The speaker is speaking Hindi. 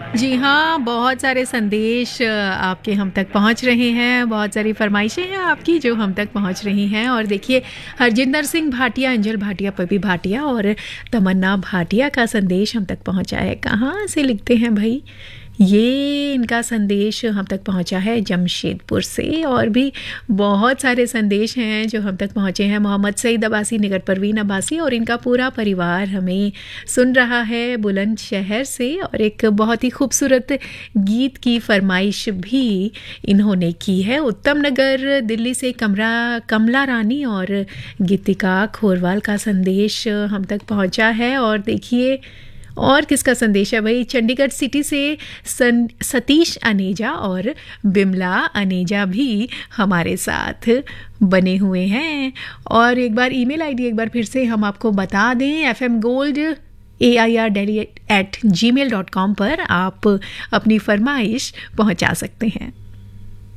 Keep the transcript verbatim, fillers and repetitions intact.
जी हाँ, बहुत सारे संदेश अ, आपके हम तक पहुंच रहे हैं, बहुत सारी फरमाइशें हैं आपकी जो हम तक पहुंच रही हैं। और देखिए, हरजिंदर सिंह भाटिया, अंजल भाटिया, पपी भाटिया और तमन्ना भाटिया का संदेश हम तक पहुंचा है। कहाँ से लिखते हैं भाई? ये इनका संदेश हम तक पहुंचा है जमशेदपुर से। और भी बहुत सारे संदेश हैं जो हम तक पहुंचे हैं। मोहम्मद सईद अब्बासी, निगर परवीन अब्बासी और इनका पूरा परिवार हमें सुन रहा है बुलंदशहर से। और एक बहुत ही खूबसूरत गीत की फरमाइश भी इन्होंने की है। उत्तम नगर दिल्ली से कमरा कमला रानी और गीतिका खोरवाल का संदेश हम तक पहुंचा है। और देखिए, और किसका संदेश है भाई? चंडीगढ़ सिटी से सन सतीश अनेजा और बिमला अनेजा भी हमारे साथ बने हुए हैं। और एक बार ईमेल आईडी एक बार फिर से हम आपको बता दें, F M gold A I R daily eight ji mail dot com पर आप अपनी फरमाइश पहुंचा सकते हैं।